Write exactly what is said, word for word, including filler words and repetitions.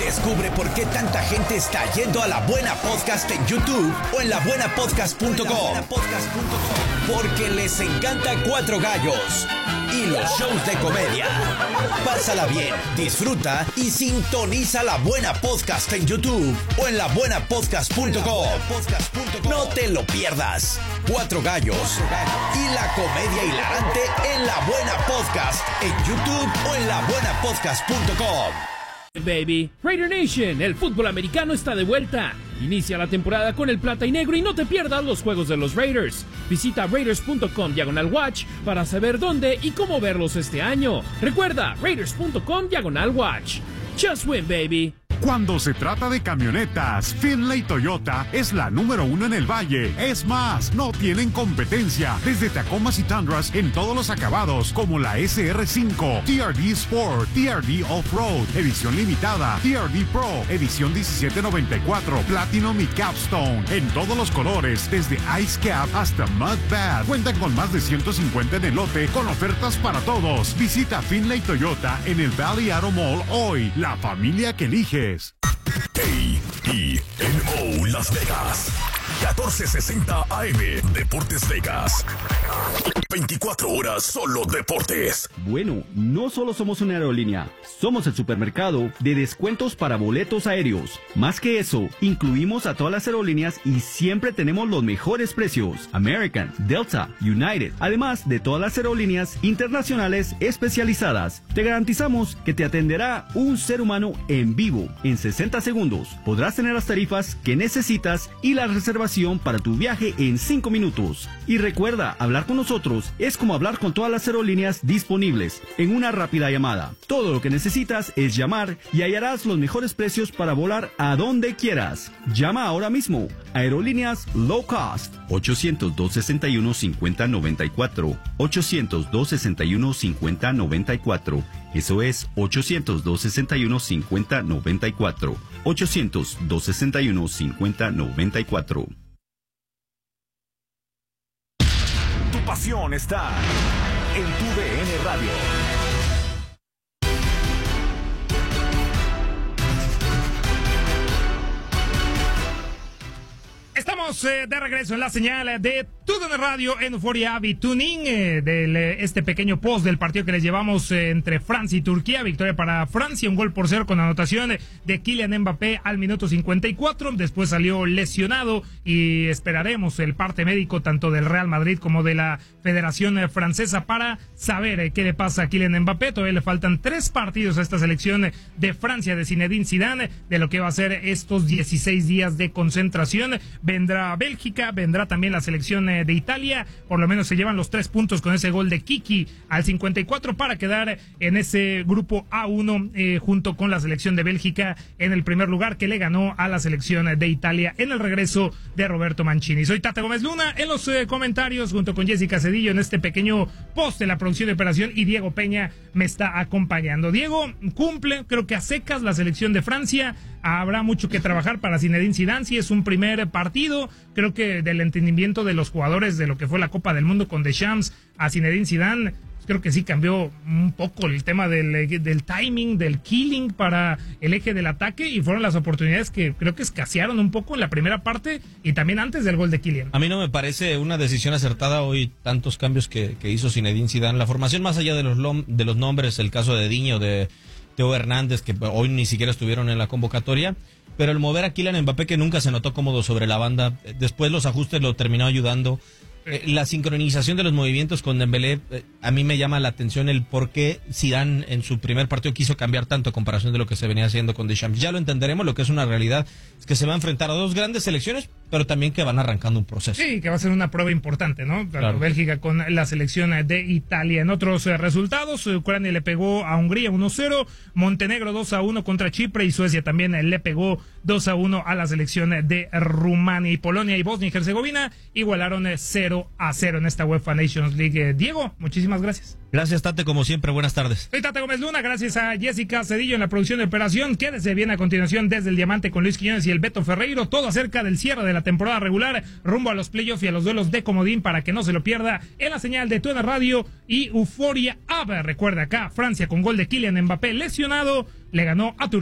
Descubre por qué tanta gente está yendo a La Buena Podcast en YouTube o en la buena podcast punto com. Porque les encanta Cuatro Gallos y los shows de comedia. Pásala bien, disfruta y sintoniza La Buena Podcast en YouTube o en la buena podcast punto com. No te lo pierdas. Cuatro Gallos y la comedia hilarante en La Buena Podcast en YouTube o en la buena podcast punto com. Baby, Raider Nation, el fútbol americano está de vuelta. Inicia la temporada con el plata y negro y no te pierdas los juegos de los Raiders. Visita raiders punto com diagonal watch para saber dónde y cómo verlos este año. Recuerda, raiders punto com diagonal watch. Just win, baby. Cuando se trata de camionetas, Finlay Toyota es la número uno en el valle. Es más, no tienen competencia. Desde Tacomas y Tundras en todos los acabados, como la S R cinco, T R D Sport, T R D Off-Road, edición limitada, T R D Pro, edición diecisiete noventa y cuatro, Platinum y Capstone, en todos los colores, desde Ice Cap hasta Mud Bad. Cuentan con más de ciento cincuenta en el lote, con ofertas para todos. Visita Finlay Toyota en el Valley Auto Mall hoy. La familia que eliges. A E N O Las Vegas, catorce sesenta A M, Deportes Vegas. veinticuatro horas solo deportes. Bueno, no solo somos una aerolínea, somos el supermercado de descuentos para boletos aéreos. Más que eso, incluimos a todas las aerolíneas y siempre tenemos los mejores precios. American, Delta, United, además de todas las aerolíneas internacionales especializadas. Te garantizamos que te atenderá un ser humano en vivo en sesenta segundos. Podrás tener las tarifas que necesitas y la reservación para tu viaje en cinco minutos. Y recuerda, hablar con nosotros es como hablar con todas las aerolíneas disponibles en una rápida llamada. Todo lo que necesitas es llamar y hallarás los mejores precios para volar a donde quieras. Llama ahora mismo. Aerolíneas Low Cost. ochocientos, dos sesenta y uno, cincuenta noventa y cuatro. ochocientos, dos sesenta y uno, cincuenta noventa y cuatro. Eso es ochocientos, dos sesenta y uno, cincuenta noventa y cuatro. ochocientos, dos sesenta y uno, cincuenta noventa y cuatro. Tu pasión está en tu D N Radio. Estamos eh, de regreso en la señal de Tu D N Radio en Euphoria Avi Tuning, eh, de este pequeño post del partido que les llevamos eh, entre Francia y Turquía. Victoria para Francia, un gol por cero con anotación de Kylian Mbappé al minuto cincuenta y cuatro. Después salió lesionado y esperaremos el parte médico tanto del Real Madrid como de la Federación Francesa para saber eh, qué le pasa a Kylian Mbappé. Todavía le faltan tres partidos a esta selección de Francia de Zinedine Zidane, de lo que va a ser estos dieciséis días de concentración. Vendrá Bélgica, vendrá también la selección de Italia, por lo menos se llevan los tres puntos con ese gol de Kiki al cincuenta y cuatro para quedar en ese grupo A uno eh, junto con la selección de Bélgica en el primer lugar, que le ganó a la selección de Italia en el regreso de Roberto Mancini. Soy Tata Gómez Luna en los eh, comentarios junto con Jessica Cedillo en este pequeño post de la producción de operación y Diego Peña me está acompañando. Diego, cumple, creo que a secas la selección de Francia. Habrá mucho que trabajar para Zinedine Zidane, si es un primer partido, creo que del entendimiento de los jugadores de lo que fue la Copa del Mundo con Deschamps a Zinedine Zidane, creo que sí cambió un poco el tema del, del timing, del killing para el eje del ataque, y fueron las oportunidades que creo que escasearon un poco en la primera parte y también antes del gol de Kylian. A mí no me parece una decisión acertada hoy, tantos cambios que, que hizo Zinedine Zidane. La formación, más allá de los, de los nombres, el caso de Diño, de Teo Hernández, que hoy ni siquiera estuvieron en la convocatoria, pero el mover a Kylian Mbappé, que nunca se notó cómodo sobre la banda, después los ajustes lo terminó ayudando. Eh, la sincronización de los movimientos con Dembélé, eh, a mí me llama la atención el por qué Zidane en su primer partido quiso cambiar tanto a comparación de lo que se venía haciendo con Deschamps. Ya lo entenderemos, lo que es una realidad es que se va a enfrentar a dos grandes selecciones, pero también que van arrancando un proceso. Sí, que va a ser una prueba importante, ¿no? Claro. Bélgica con la selección de Italia. En otros eh, resultados, Ucrania le pegó a Hungría uno cero, Montenegro dos a uno contra Chipre, y Suecia también eh, le pegó dos a uno a la selección de Rumania. Y Polonia y Bosnia y Herzegovina igualaron eh, cero a cero en esta UEFA Nations League. Diego, muchísimas gracias. Gracias, Tate, como siempre, buenas tardes. Soy Tate Gómez Luna, gracias a Jessica Cedillo en la producción de operación. Quédese bien a continuación desde el Diamante con Luis Quiñones y el Beto Ferreiro, todo acerca del cierre de la temporada regular, rumbo a los playoffs y a los duelos de comodín, para que no se lo pierda en la señal de Tu D N Radio y Euphoria App. Recuerda acá, Francia con gol de Kylian Mbappé lesionado, le ganó a Turquía.